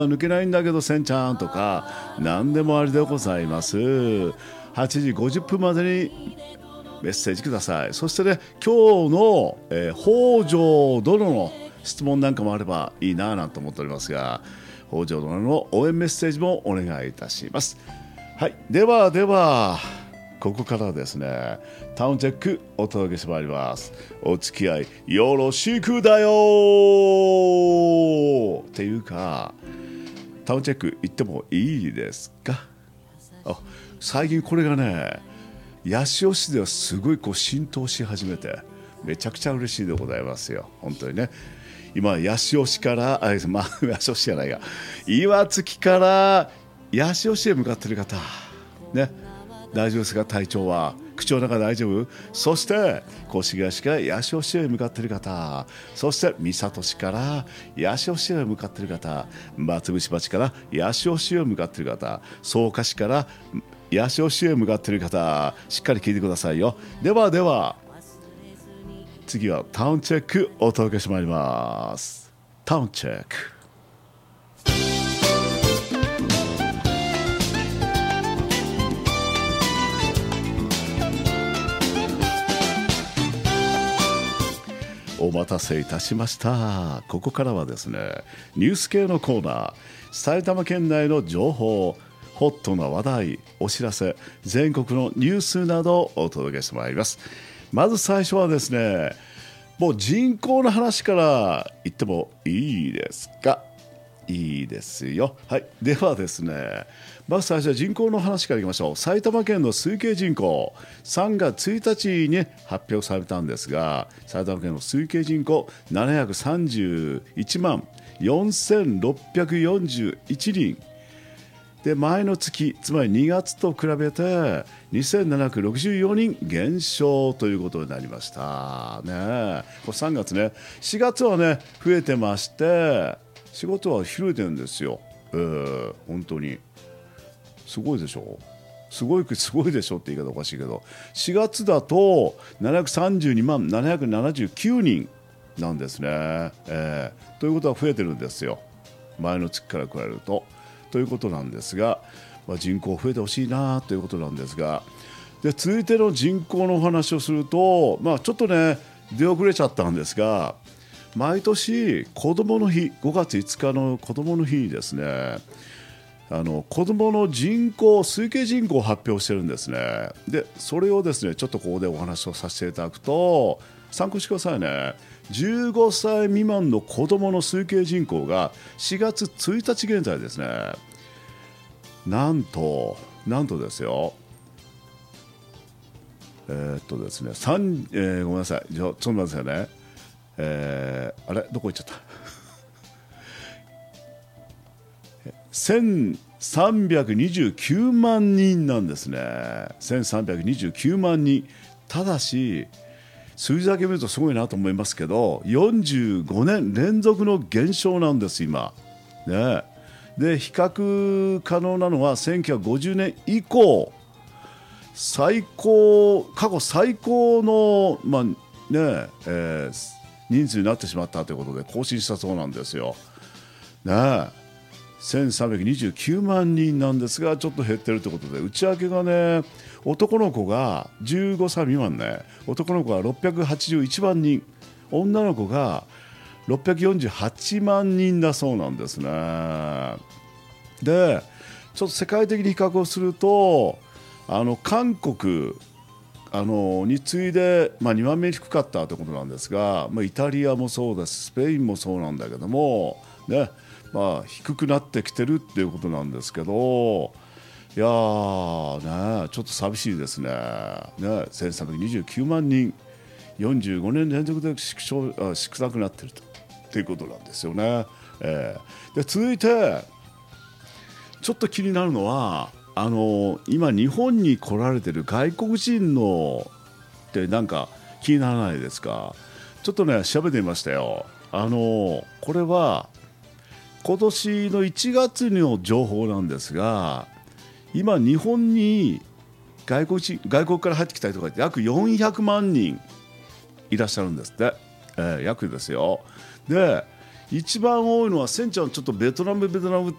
抜けないんだけどせんちゃんとか何でもありでございます。8時50分までにメッセージください。そしてね、今日の、北条殿の質問なんかもあればいいななんて思っておりますが、北条殿の応援メッセージもお願いいたします。はい、ではここからですね、タウンチェックお届けしてまいります。お付き合いよろしくだよっていうか、タウンチェック行ってもいいですか？最近これがね、八潮市ではすごい浸透し始めて、めちゃくちゃ嬉しいでございますよ。本当にね。今八潮市から八潮市じゃないが、岩槻から八潮市へ向かっている方ね、大丈夫ですか？体調は、口の中大丈夫？そして越谷市から八潮市へ向かっている方、そして三郷市から八潮市へ向かっている方、松伏町から八潮市へ向かっている方、草加市から八潮市へ向かっている方、しっかり聞いてくださいよ。では次はタウンチェックお届けしてまいります。タウンチェック。お待たせいたしました。ここからはですね、ニュース系のコーナー、埼玉県内の情報、ホットな話題、お知らせ、全国のニュースなどをお届けしてまいります。まず最初はですね、もう人口の話から言ってもいいですか？いいですよ。はい。ではですね、まず最初は人口の話からいきましょう。埼玉県の推計人口、3月1日に発表されたんですが、埼玉県の推計人口731万4641人で、前の月、つまり2月と比べて2764人減少ということになりましたね。これ3月ね。4月はね、増えてまして、仕事は広いてるんですよ。本当にすごいでしょ。すごいでしょって言い方おかしいけど、4月だと732万779人なんですね。ということは増えてるんですよ、前の月から比べると。ということなんですが、人口増えてほしいなということなんですが、で続いての人口のお話をすると、ちょっとね出遅れちゃったんですが、毎年子どもの日、5月5日の子どもの日にですね、子どもの人口、推計人口を発表してるんですね。でそれをですね、ちょっとここでお話をさせていただくと、参考してくださいね。15歳未満の子どもの推計人口が4月1日現在ですね、なんとですよ、ですね、ごめんなさい、ちょっと待ってくださいね。あれどこ行っちゃった1329万人なんですね。1329万人。ただし数字だけ見るとすごいなと思いますけど、45年連続の減少なんです今ね。で比較可能なのは1950年以降過去最高の、人数になってしまったということで更新したそうなんですよね。1329万人なんですが、ちょっと減ってるということで、内訳がね、男の子が15歳未満ね、男の子が681万人、女の子が648万人だそうなんですね。でちょっと世界的に比較をすると、韓国に次いで、2番目に低かったということなんですが、イタリアもそうだしスペインもそうなんだけどもね、低くなってきてるっていうことなんですけど、いやーね、ちょっと寂しいですね。1329万人、45年連続で少なくなっているということなんですよね。で続いてちょっと気になるのは、今日本に来られてる外国人のってなんか気にならないですか？ちょっとね調べてみましたよ。これは今年の1月の情報なんですが、今日本に外国から入ってきた人が約400万人いらっしゃるんですって、約ですよ。で一番多いのはセンちゃんちょっとベトナム